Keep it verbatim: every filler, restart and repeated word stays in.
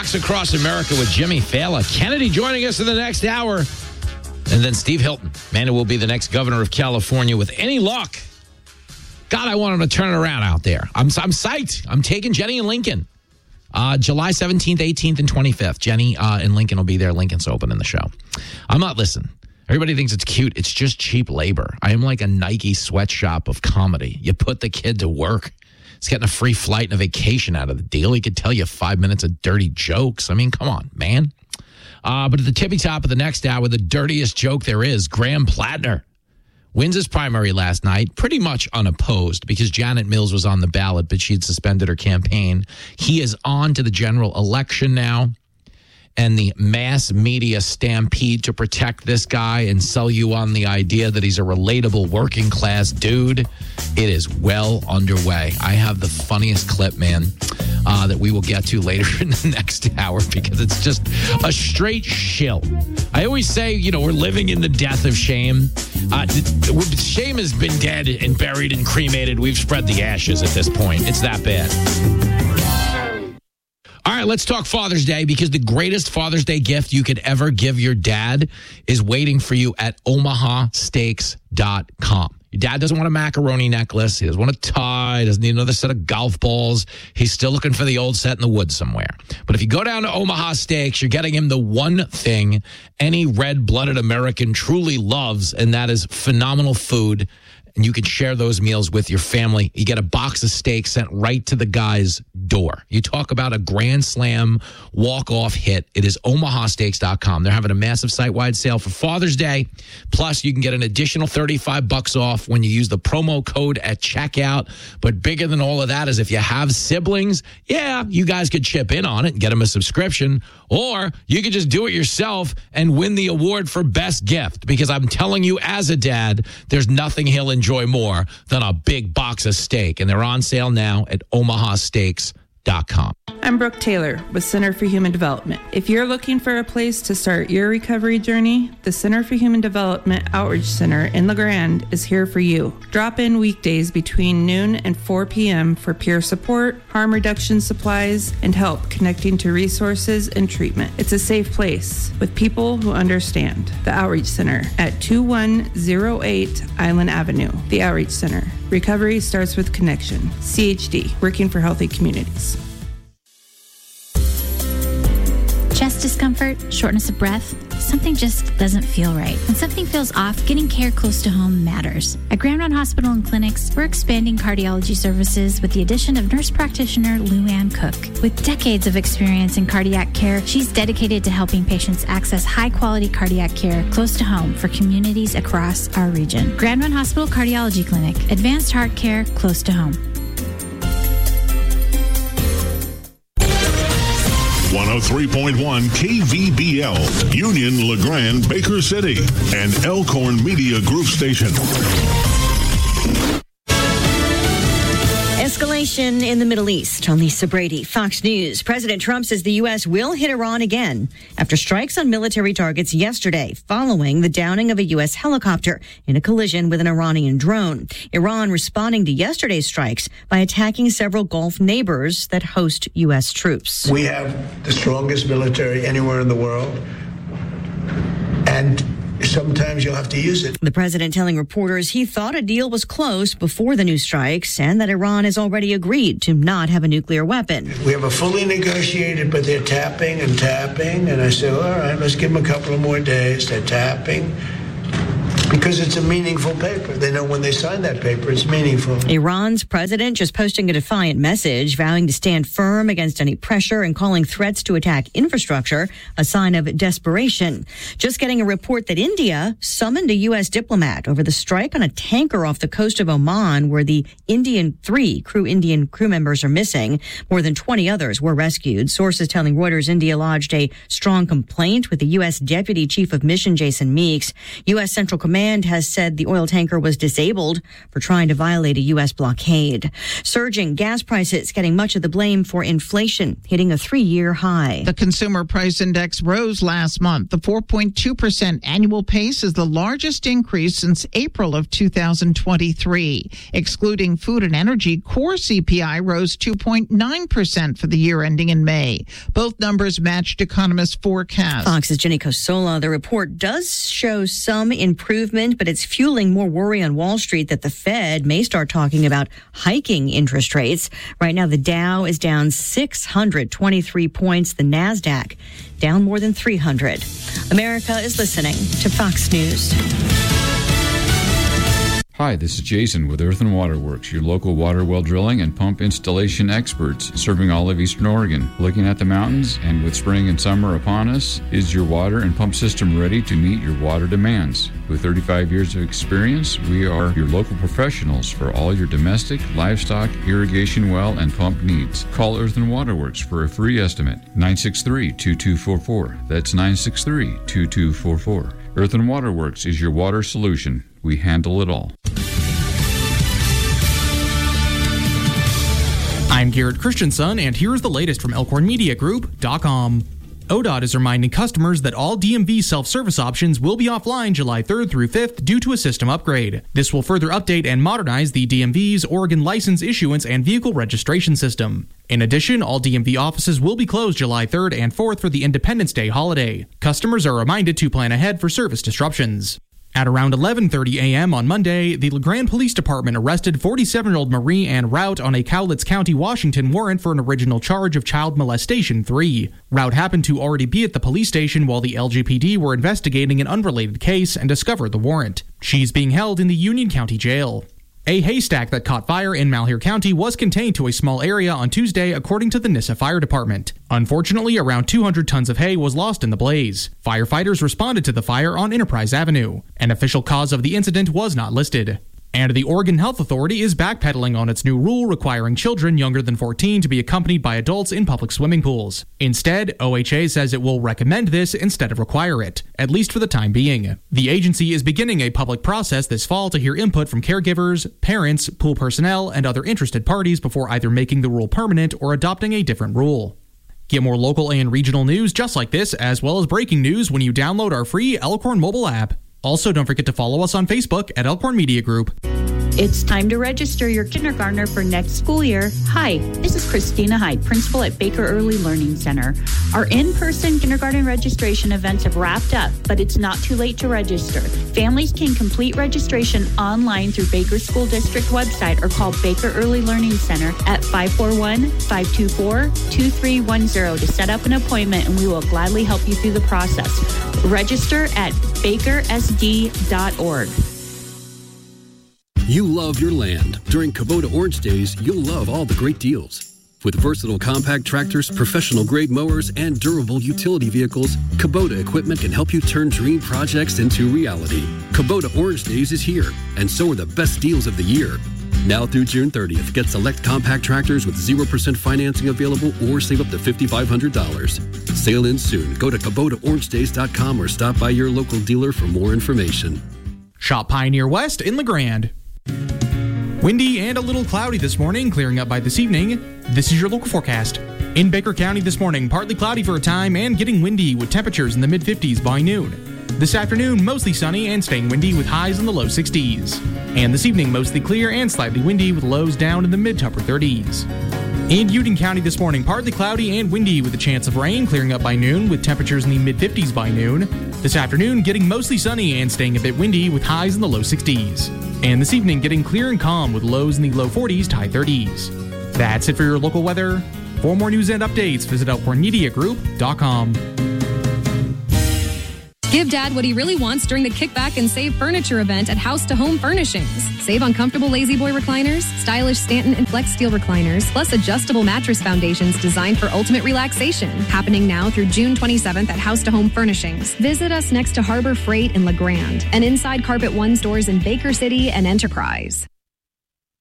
Fox Across America with Jimmy Fallon. Kennedy joining us in the next hour. And then Steve Hilton, man, who will be the next governor of California with any luck. God, I want him to turn it around out there. I'm, I'm psyched. I'm taking Jenny and Lincoln. Uh, July seventeenth, eighteenth, and twenty-fifth. Jenny uh, and Lincoln will be there. Lincoln's opening the show. I'm not, listen, everybody thinks it's cute. It's just cheap labor. I am like a Nike sweatshop of comedy. You put the kid to work. He's getting a free flight and a vacation out of the deal. He could tell you five minutes of dirty jokes. I mean, come on, man. Uh, but at the tippy top of the next hour, the dirtiest joke there is, Graham Plattner wins his primary last night, pretty much unopposed because Janet Mills was on the ballot, but she'd suspended her campaign. He is on to the general election now. And the mass media stampede to protect this guy and sell you on the idea that he's a relatable working class dude, it is well underway. I have the funniest clip, man, uh, that we will get to later in the next hour because it's just a straight shill. I always say, you know, we're living in the death of shame. Uh, shame has been dead and buried and cremated. We've spread the ashes at this point. It's that bad. All right, let's talk Father's Day because the greatest Father's Day gift you could ever give your dad is waiting for you at omaha steaks dot com. Your dad doesn't want a macaroni necklace. He doesn't want a tie. He doesn't need another set of golf balls. He's still looking for the old set in the woods somewhere. But if you go down to Omaha Steaks, you're getting him the one thing any red-blooded American truly loves, and that is phenomenal food. And you can share those meals with your family. You get a box of steaks sent right to the guy's door. You talk about a grand slam walk-off hit. It is omaha steaks dot com. They're having a massive site-wide sale for Father's Day. Plus, you can get an additional thirty-five bucks off when you use the promo code at checkout. But bigger than all of that is if you have siblings, yeah, you guys could chip in on it and get them a subscription. Or you could just do it yourself and win the award for best gift. Because I'm telling you, as a dad, there's nothing he'll enjoy more than a big box of steak. And they're on sale now at omaha steaks dot com. I'm Brooke Taylor with Center for Human Development. If you're looking for a place to start your recovery journey, the Center for Human Development Outreach Center in La Grande is here for you. Drop in weekdays between noon and four p.m. for peer support, harm reduction supplies, and help connecting to resources and treatment. It's a safe place with people who understand. The Outreach Center at two one zero eight Island Avenue. The Outreach Center. Recovery starts with connection. C H D, working for healthy communities. Chest discomfort, shortness of breath, something just doesn't feel right. When something feels off, getting care close to home matters. At Grand Round Hospital and Clinics, we're expanding cardiology services with the addition of nurse practitioner Lou Ann Cook. With decades of experience in cardiac care, she's dedicated to helping patients access high-quality cardiac care close to home for communities across our region. Grand Round Hospital Cardiology Clinic, advanced heart care close to home. one oh three point one K V B L, Union, La Grande, Baker City, and Elkhorn Media Group Station. Escalation in the Middle East. I'm Lisa Brady, Fox News. President Trump says the U S will hit Iran again after strikes on military targets yesterday following the downing of a U S helicopter in a collision with an Iranian drone. Iran responding to yesterday's strikes by attacking several Gulf neighbors that host U S troops. We have the strongest military anywhere in the world, and sometimes you'll have to use it. The president telling reporters he thought a deal was close before the new strikes and that Iran has already agreed to not have a nuclear weapon. We have a fully negotiated, but they're tapping and tapping. And I said, all right, let's give them a couple of more days. They're tapping. Because it's a meaningful paper. They know when they sign that paper, it's meaningful. Iran's president just posting a defiant message, vowing to stand firm against any pressure and calling threats to attack infrastructure a sign of desperation. Just getting a report that India summoned a U S diplomat over the strike on a tanker off the coast of Oman, where the Indian three crew Indian crew members are missing. More than twenty others were rescued. Sources telling Reuters India lodged a strong complaint with the U S Deputy Chief of Mission, Jason Meeks. U S Central Command LeGrand has said the oil tanker was disabled for trying to violate a U S blockade. Surging gas prices getting much of the blame for inflation, hitting a three-year high. The Consumer Price Index rose last month. The four point two percent annual pace is the largest increase since April of two thousand twenty-three. Excluding food and energy, core C P I rose two point nine percent for the year ending in May. Both numbers matched economists' forecasts. Fox's Jenny Cosola. The report does show some improvement, but it's fueling more worry on Wall Street that the Fed may start talking about hiking interest rates. Right now, the Dow is down six hundred twenty-three points. The NASDAQ down more than three hundred. America is listening to Fox News. Hi, this is Jason with Earth and Water Works, your local water well drilling and pump installation experts serving all of Eastern Oregon. Looking at the mountains, and with spring and summer upon us, is your water and pump system ready to meet your water demands? With thirty-five years of experience, we are your local professionals for all your domestic, livestock, irrigation well, and pump needs. Call Earth and Water Works for a free estimate, nine six three, two two four four. That's nine six three, two two four four. Earth and Water Works is your water solution. We handle it all. I'm Garrett Christensen, and here's the latest from Elkhorn Media Group dot com. O D O T is reminding customers that all D M V self-service options will be offline July third through fifth due to a system upgrade. This will further update and modernize the D M V's Oregon License Issuance and Vehicle Registration System. In addition, all D M V offices will be closed July third and fourth for the Independence Day holiday. Customers are reminded to plan ahead for service disruptions. At around eleven thirty a.m. on Monday, the LeGrand Police Department arrested forty-seven-year-old Marie Ann Rout on a Cowlitz County, Washington warrant for an original charge of child molestation three. Rout happened to already be at the police station while the L G P D were investigating an unrelated case and discovered the warrant. She's being held in the Union County Jail. A haystack that caught fire in Malheur County was contained to a small area on Tuesday, according to the Nissa Fire Department. Unfortunately, around two hundred tons of hay was lost in the blaze. Firefighters responded to the fire on Enterprise Avenue. An official cause of the incident was not listed. And the Oregon Health Authority is backpedaling on its new rule requiring children younger than fourteen to be accompanied by adults in public swimming pools. Instead, O H A says it will recommend this instead of require it, at least for the time being. The agency is beginning a public process this fall to hear input from caregivers, parents, pool personnel, and other interested parties before either making the rule permanent or adopting a different rule. Get more local and regional news just like this, as well as breaking news when you download our free Elkhorn mobile app. Also, don't forget to follow us on Facebook at Elkhorn Media Group. It's time to register your kindergartner for next school year. Hi, this is Christina Hyde, principal at Baker Early Learning Center. Our in-person kindergarten registration events have wrapped up, but it's not too late to register. Families can complete registration online through Baker School District website or call Baker Early Learning Center at five four one, five two four, two three one zero to set up an appointment, and we will gladly help you through the process. Register at baker s d dot org. You love your land. During Kubota Orange Days, you'll love all the great deals. With versatile compact tractors, professional-grade mowers, and durable utility vehicles, Kubota equipment can help you turn dream projects into reality. Kubota Orange Days is here, and so are the best deals of the year. Now through June thirtieth, get select compact tractors with zero percent financing available or save up to five thousand five hundred dollars. Sail in soon. Go to Kubota Orange Days dot com or stop by your local dealer for more information. Shop Pioneer West in LeGrand. Windy and a little cloudy this morning, clearing up by this evening. This is your local forecast. In Baker County this morning, partly cloudy for a time and getting windy with temperatures in the mid fifties by noon. This afternoon, mostly sunny and staying windy with highs in the low sixties. And this evening, mostly clear and slightly windy with lows down in the mid to upper thirties. In Union County this morning, partly cloudy and windy with a chance of rain, clearing up by noon with temperatures in the mid fifties by noon. This afternoon, getting mostly sunny and staying a bit windy with highs in the low sixties. And this evening, getting clear and calm with lows in the low forties to high thirties. That's it for your local weather. For more news and updates, visit Elkhorn Media Group dot com. Give Dad what he really wants during the Kickback and Save Furniture event at House to Home Furnishings. Save on comfortable Lazy Boy recliners, stylish Stanton and Flex Steel recliners, plus adjustable mattress foundations designed for ultimate relaxation. Happening now through June twenty-seventh at House to Home Furnishings. Visit us next to Harbor Freight in LeGrand and inside Carpet One stores in Baker City and Enterprise.